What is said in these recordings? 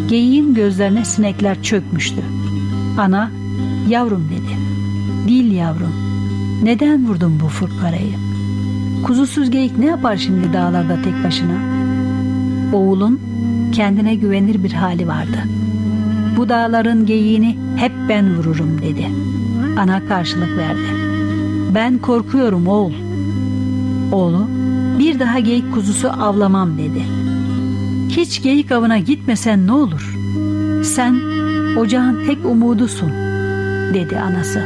Geyiğin gözlerine sinekler çökmüştü. Ana, yavrum dedi. Değil yavrum. Neden vurdun bu fırkarayı? Kuzusuz geyik ne yapar şimdi dağlarda tek başına? Oğulun kendine güvenir bir hali vardı. Bu dağların geyiğini hep ben vururum dedi. Ana karşılık verdi. Ben korkuyorum oğul. Oğlu, bir daha geyik kuzusu avlamam dedi. Hiç geyik avına gitmesen ne olur? Sen ocağın tek umudusun dedi anası.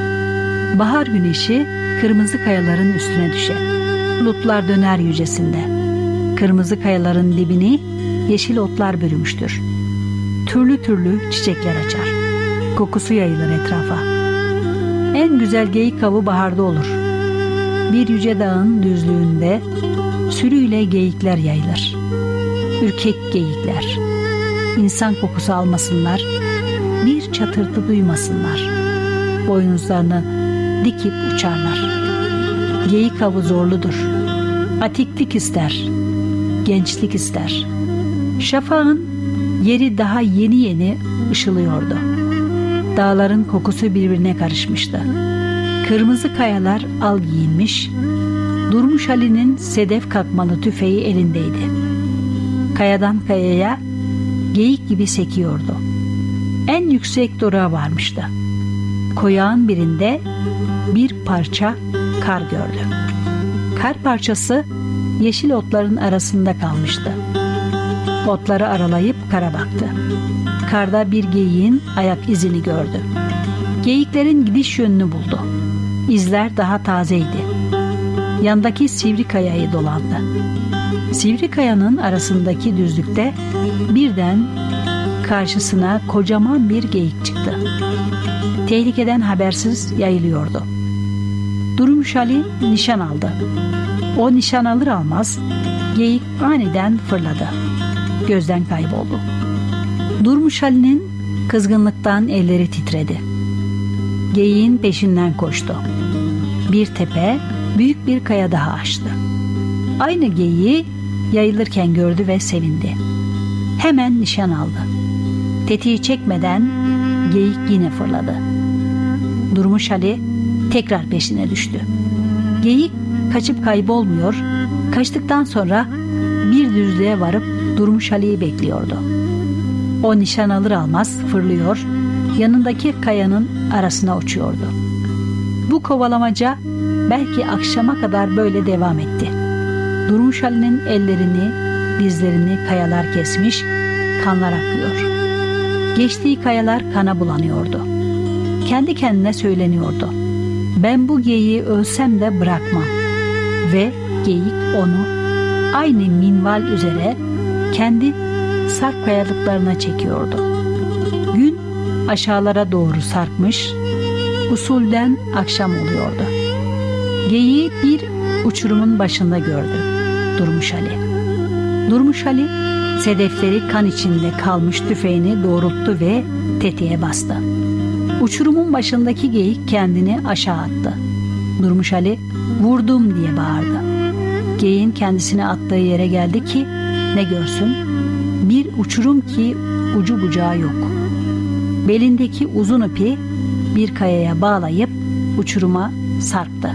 Bahar güneşi kırmızı kayaların üstüne düşer. Bulutlar döner yücesinde. Kırmızı kayaların dibini yeşil otlar bürümüştür. Türlü türlü çiçekler açar. Kokusu yayılır etrafa. En güzel geyik avı baharda olur. Bir yüce dağın düzlüğünde sürüyle geyikler yayılır. Ürkek geyikler. İnsan kokusu almasınlar, bir çatırtı duymasınlar. Boynuzlarını dikip uçarlar. Geyik avı zorludur. Atiklik ister, gençlik ister. Şafağın yeri daha yeni yeni ışılıyordu. Dağların kokusu birbirine karışmıştı. Kırmızı kayalar al giyinmiş, Durmuş Ali'nin sedef kakmalı tüfeği elindeydi. Kayadan kayaya geyik gibi sekiyordu. En yüksek doruğa varmıştı. Koyağın birinde bir parça kar gördü. Kar parçası yeşil otların arasında kalmıştı. Otları aralayıp kara baktı. Karda bir geyiğin ayak izini gördü. Geyiklerin gidiş yönünü buldu. İzler daha tazeydi. Yandaki sivri kayayı dolandı. Sivri kayanın arasındaki düzlükte birden karşısına kocaman bir geyik çıktı. Tehlikeden habersiz yayılıyordu. Durmuş Ali nişan aldı. O nişan alır almaz geyik aniden fırladı. Gözden kayboldu. Durmuş Ali'nin kızgınlıktan elleri titredi. Geyiğin peşinden koştu. Bir tepe, büyük bir kaya daha aştı. Aynı geyiği yayılırken gördü ve sevindi. Hemen nişan aldı. Tetiği çekmeden geyik yine fırladı. Durmuş Ali tekrar peşine düştü. Geyik kaçıp kaybolmuyor, kaçtıktan sonra bir düzlüğe varıp Durmuş Ali'yi bekliyordu. O nişan alır almaz fırlıyor, yanındaki kayanın arasına uçuyordu. Bu kovalamaca belki akşama kadar böyle devam etti. Durmuş Ali'nin ellerini, dizlerini kayalar kesmiş, kanlar akıyor. Geçtiği kayalar kana bulanıyordu. Kendi kendine söyleniyordu. Ben bu geyiği ölsem de bırakmam. Ve geyik onu aynı minval üzere kendi sarp kayalıklarına çekiyordu. Gün aşağılara doğru sarkmış, usulden akşam oluyordu. Geyiği bir uçurumun başında gördü Durmuş Ali. Durmuş Ali sedefleri kan içinde kalmış tüfeğini doğrulttu ve tetiğe bastı. Uçurumun başındaki geyik kendini aşağı attı. Durmuş Ali vurdum diye bağırdı. Geyiğin kendisini attığı yere geldi ki ne görsün? Bir uçurum ki ucu bucağı yok. Belindeki uzun ipi bir kayaya bağlayıp uçuruma sarktı.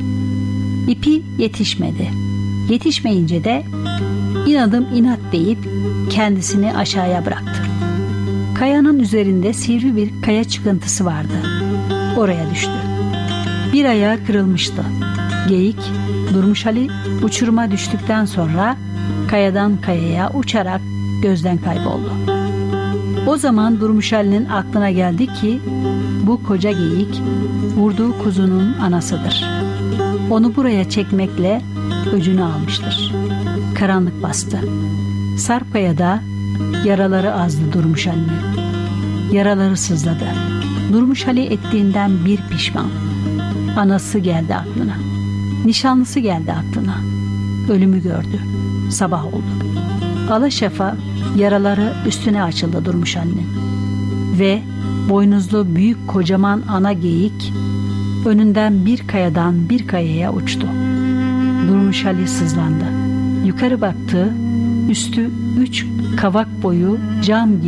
İpi yetişmedi. Yetişmeyince de inadım inat deyip kendisini aşağıya bıraktı. Kayanın üzerinde sivri bir kaya çıkıntısı vardı. Oraya düştü. Bir ayağı kırılmıştı. Geyik, Durmuş Ali uçuruma düştükten sonra kayadan kayaya uçarak gözden kayboldu. O zaman Durmuş Ali'nin aklına geldi ki bu koca geyik vurduğu kuzunun anasıdır. Onu buraya çekmekle öcünü almıştır. Karanlık bastı. Sarpkaya'da yaraları azdı Durmuş Ali'nin. Yaraları sızladı. Durmuş Ali ettiğinden bir pişman. Anası geldi aklına. Nişanlısı geldi aklına. Ölümü gördü. Sabah oldu. Alaşafa yaraları üstüne açıldı Durmuş Ali'nin. Ve boynuzlu büyük kocaman ana geyik önünden bir kayadan bir kayaya uçtu. Durmuş Ali sızlandı. Yukarı baktı. Üstü 3 kavak boyu cam gibi